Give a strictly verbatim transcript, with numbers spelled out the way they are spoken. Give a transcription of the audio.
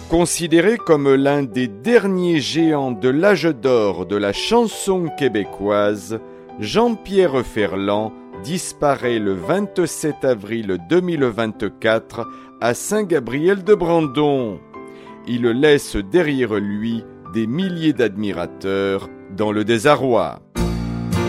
Considéré comme l'un des derniers géants de l'âge d'or de la chanson québécoise, Jean-Pierre Ferland disparaît le vingt-sept avril deux mille vingt-quatre à Saint-Gabriel-de-Brandon. Il laisse derrière lui des milliers d'admirateurs dans le désarroi.